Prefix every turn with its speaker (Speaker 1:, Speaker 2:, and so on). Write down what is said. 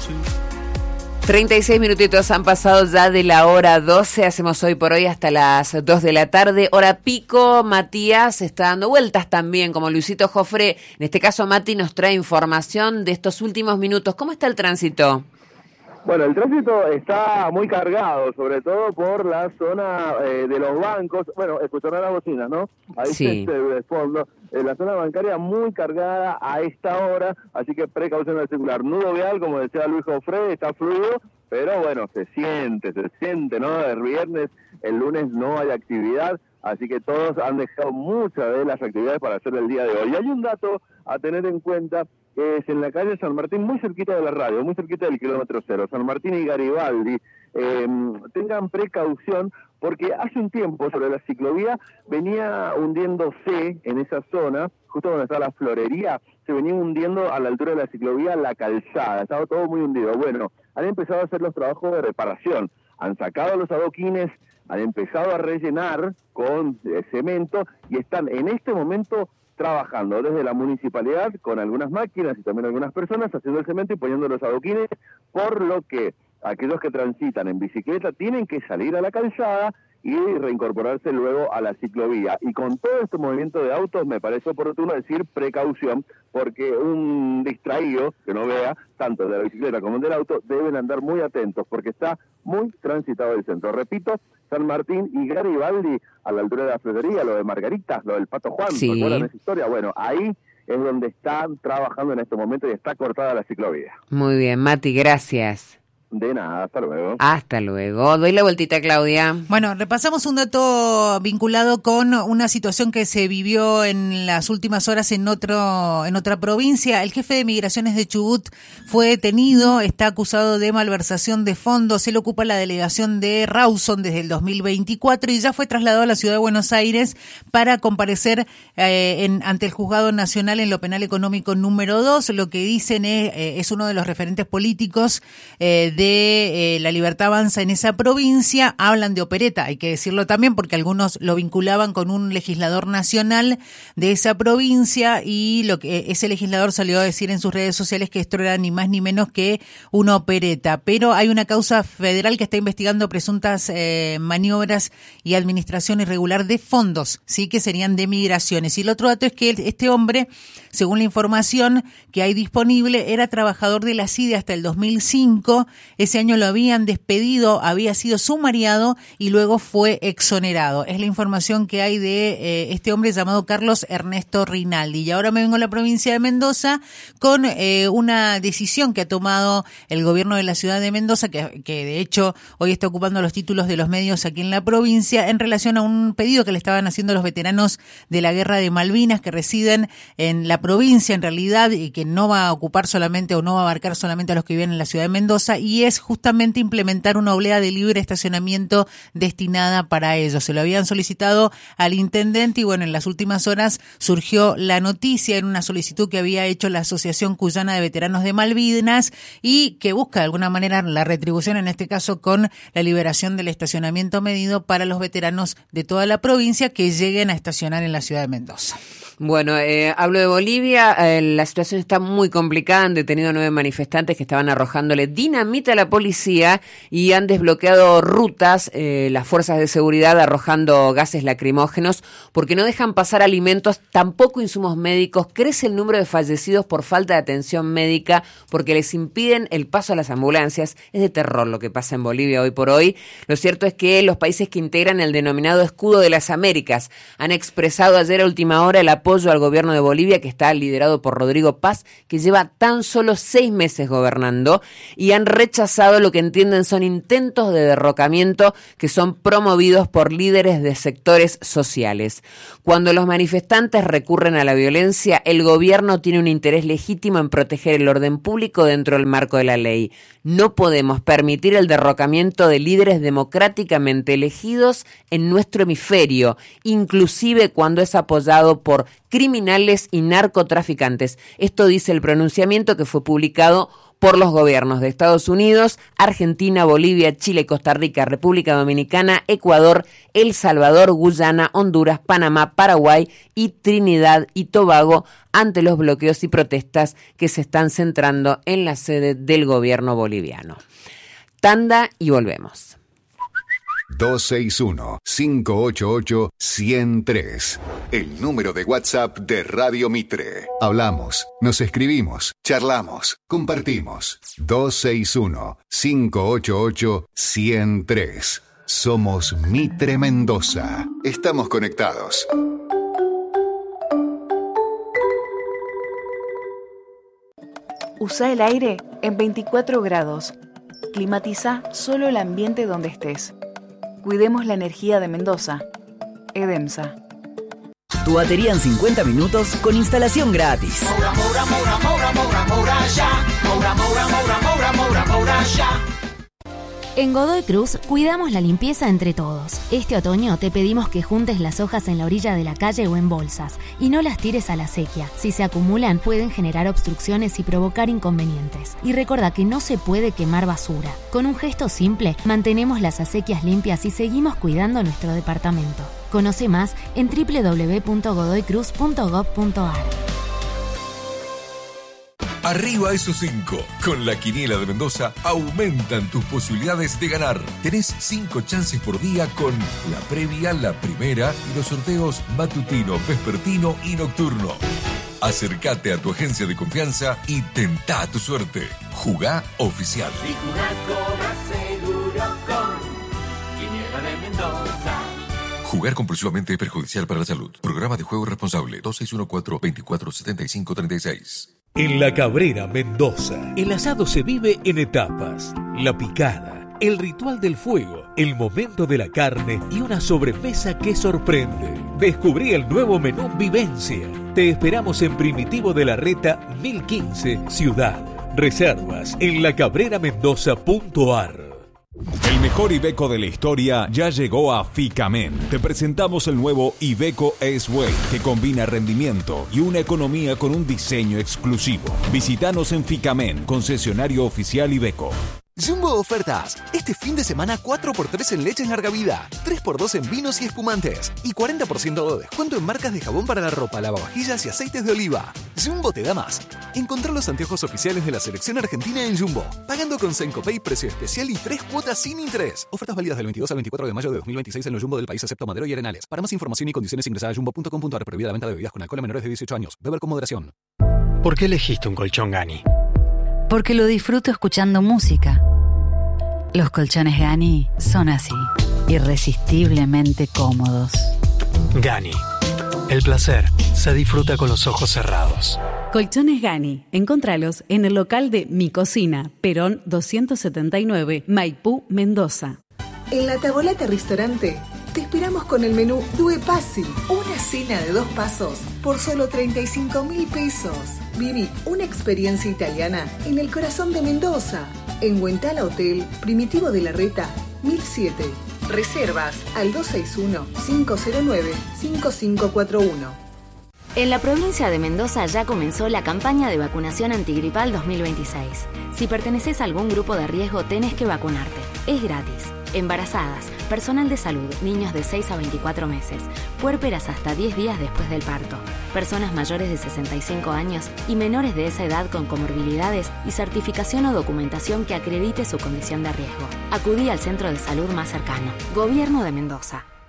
Speaker 1: 36 minutitos han pasado ya de la hora 12, hacemos hoy por hoy hasta las 2 de la tarde, hora pico. Matías está dando vueltas también, como Luisito Jofre. En este caso, Mati nos trae información de estos últimos minutos. ¿Cómo está el tránsito?
Speaker 2: Bueno, el tránsito está muy cargado, sobre todo por la zona de los bancos. Bueno, escucharán las bocinas, ¿no? Ahí
Speaker 1: sí.
Speaker 2: De fondo. La zona bancaria muy cargada a esta hora, así que precaución al circular. Nudo vial, como decía Luis Jofre, está fluido, pero bueno, se siente, ¿no? El viernes, el lunes no hay actividad, así que todos han dejado muchas de las actividades para hacer el día de hoy. Y hay un dato a tener en cuenta, que es en la calle San Martín, muy cerquita de la radio, muy cerquita del kilómetro cero, San Martín y Garibaldi. Tengan precaución, porque hace un tiempo sobre la ciclovía venía hundiéndose en esa zona, justo donde está la florería, se venía hundiendo a la altura de la ciclovía la calzada, estaba todo muy hundido. Bueno, han empezado a hacer los trabajos de reparación, han sacado los adoquines, han empezado a rellenar con cemento y están en este momento trabajando desde la municipalidad con algunas máquinas y también algunas personas haciendo el cemento y poniendo los adoquines, por lo que aquellos que transitan en bicicleta tienen que salir a la calzada y reincorporarse luego a la ciclovía. Y con todo este movimiento de autos me parece oportuno decir precaución, porque un distraído que no vea, tanto de la bicicleta como del auto, deben andar muy atentos, porque está muy transitado el centro. Repito, San Martín y Garibaldi, a la altura de la florería, lo de Margarita, lo del Pato Juan,
Speaker 1: sí.
Speaker 2: ¿Recuerdan esa historia? Bueno, ahí es donde están trabajando en este momento y está cortada la ciclovía.
Speaker 1: Muy bien, Mati, gracias.
Speaker 2: De nada, hasta luego.
Speaker 1: Hasta luego. Doy la vueltita, Claudia.
Speaker 3: Bueno, repasamos un dato vinculado con una situación que se vivió en las últimas horas en otra provincia. El jefe de Migraciones de Chubut fue detenido, está acusado de malversación de fondos. Él ocupa la delegación de Rawson desde el 2024 y ya fue trasladado a la ciudad de Buenos Aires para comparecer ante el Juzgado Nacional en lo Penal Económico número 2. Lo que dicen es uno de los referentes políticos de La Libertad Avanza en esa provincia. Hablan de opereta, hay que decirlo también, porque algunos lo vinculaban con un legislador nacional de esa provincia, y lo que ese legislador salió a decir en sus redes sociales que esto era ni más ni menos que una opereta. Pero hay una causa federal que está investigando presuntas maniobras y administración irregular de fondos, sí, que serían de migraciones. Y el otro dato es que este hombre, según la información que hay disponible, era trabajador de la CIDE hasta el 2005. Ese año lo habían despedido, había sido sumariado y luego fue exonerado. Es la información que hay de este hombre llamado Carlos Ernesto Rinaldi. Y ahora me vengo a la provincia de Mendoza con una decisión que ha tomado el gobierno de la ciudad de Mendoza, que de hecho hoy está ocupando los títulos de los medios aquí en la provincia, en relación a un pedido que le estaban haciendo los veteranos de la Guerra de Malvinas que residen en la provincia en realidad, y que no va a ocupar solamente o no va a abarcar solamente a los que viven en la ciudad de Mendoza, y es justamente implementar una oblea de libre estacionamiento destinada para ellos. Se lo habían solicitado al intendente y bueno, en las últimas horas surgió la noticia en una solicitud que había hecho la Asociación Cuyana de Veteranos de Malvinas y que busca de alguna manera la retribución, en este caso con la liberación del estacionamiento medido para los veteranos de toda la provincia que lleguen a estacionar en la ciudad de Mendoza.
Speaker 1: Bueno, hablo de Bolivia. La situación está muy complicada. Han detenido 9 manifestantes que estaban arrojándole dinamita a la policía y han desbloqueado rutas, las fuerzas de seguridad, arrojando gases lacrimógenos porque no dejan pasar alimentos, tampoco insumos médicos. Crece el número de fallecidos por falta de atención médica porque les impiden el paso a las ambulancias. Es de terror lo que pasa en Bolivia hoy por hoy. Lo cierto es que los países que integran el denominado Escudo de las Américas han expresado ayer a última hora el apoyo al gobierno de Bolivia, que está liderado por Rodrigo Paz, que lleva tan solo 6 meses gobernando, y han rechazado lo que entienden son intentos de derrocamiento que son promovidos por líderes de sectores sociales. Cuando los manifestantes recurren a la violencia, el gobierno tiene un interés legítimo en proteger el orden público dentro del marco de la ley. No podemos permitir el derrocamiento de líderes democráticamente elegidos en nuestro hemisferio, inclusive cuando es apoyado por criminales y narcotraficantes. Esto dice el pronunciamiento que fue publicado por los gobiernos de Estados Unidos, Argentina, Bolivia, Chile, Costa Rica, República Dominicana, Ecuador, El Salvador, Guyana, Honduras, Panamá, Paraguay y Trinidad y Tobago ante los bloqueos y protestas que se están centrando en la sede del gobierno boliviano. Tanda y volvemos.
Speaker 4: 261-588-103. El número de WhatsApp de Radio Mitre. Hablamos, nos escribimos, charlamos, compartimos. 261-588-103. Somos Mitre Mendoza. Estamos conectados.
Speaker 5: Usa el aire en 24 grados. Climatiza solo el ambiente donde estés. Cuidemos la energía de Mendoza. Edemsa.
Speaker 6: Tu batería en 50 minutos con instalación gratis.
Speaker 7: En Godoy Cruz cuidamos la limpieza entre todos. Este otoño te pedimos que juntes las hojas en la orilla de la calle o en bolsas y no las tires a la sequía. Si se acumulan pueden generar obstrucciones y provocar inconvenientes. Y recuerda que no se puede quemar basura. Con un gesto simple mantenemos las acequias limpias y seguimos cuidando nuestro departamento. Conoce más en www.godoycruz.gov.ar.
Speaker 8: Arriba esos 5. Con la quiniela de Mendoza aumentan tus posibilidades de ganar. Tenés 5 chances por día con la previa, la primera y los sorteos matutino, vespertino y nocturno. Acércate a tu agencia de confianza y tentá tu suerte. Jugá oficial.
Speaker 9: Si jugás, cobras seguro con Quiniela de Mendoza.
Speaker 8: Jugar compulsivamente es perjudicial para la salud. Programa de juego responsable 2614-247536.
Speaker 10: En La Cabrera, Mendoza, el asado se vive en etapas. La picada, el ritual del fuego, el momento de la carne y una sobremesa que sorprende. Descubrí el nuevo menú Vivencia. Te esperamos en Primitivo de la Reta 1015, Ciudad. Reservas en lacabreramendoza.ar.
Speaker 11: El mejor Iveco de la historia ya llegó a Ficamen. Te presentamos el nuevo Iveco S-Way, que combina rendimiento y una economía con un diseño exclusivo. Visítanos en Ficamen, concesionario oficial Iveco.
Speaker 12: Jumbo Ofertas. Este fin de semana 4x3 en leches larga vida, 3x2 en vinos y espumantes y 40% de descuento en marcas de jabón para la ropa, lavavajillas y aceites de oliva. Jumbo te da más. Encontrar los anteojos oficiales de la selección argentina en Jumbo, pagando con Sencopay precio especial y 3 cuotas sin interés. Ofertas válidas del 22 al 24 de mayo de 2026 en los Jumbo del país excepto Madero y Arenales. Para más información y condiciones ingresa a jumbo.com.ar. Prohibida la venta de bebidas con alcohol a menores de 18 años. Beber con moderación.
Speaker 13: ¿Por qué elegiste un colchón Gani?
Speaker 14: Porque lo disfruto escuchando música. Los colchones Gani son así, irresistiblemente cómodos.
Speaker 13: Gani. El placer se disfruta con los ojos cerrados.
Speaker 15: Colchones Gani. Encontralos en el local de Mi Cocina, Perón 279, Maipú, Mendoza.
Speaker 16: En La Tavolata Restaurante te esperamos con el menú Due Passi, una cena de 2 pasos por solo 35.000 pesos. Viví una experiencia italiana en el corazón de Mendoza, en Huentala Hotel, Primitivo de la Reta, 1007. Reservas al 261-509-5541.
Speaker 7: En la provincia de Mendoza ya comenzó la campaña de vacunación antigripal 2026. Si perteneces a algún grupo de riesgo, tenés que vacunarte. Es gratis. Embarazadas, personal de salud, niños de 6 a 24 meses, puérperas hasta 10 días después del parto, personas mayores de 65 años y menores de esa edad con comorbilidades y certificación o documentación que acredite su condición de riesgo. Acudí al centro de salud más cercano. Gobierno de Mendoza.